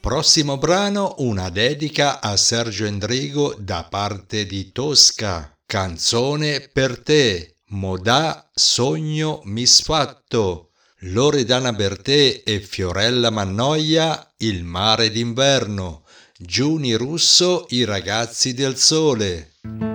Prossimo brano, una dedica a Sergio Endrigo da parte di Tosca. Canzone per te, Modà sogno misfatto. Loredana Bertè e Fiorella Mannoia, Il mare d'inverno. Giuni Russo, I ragazzi del sole.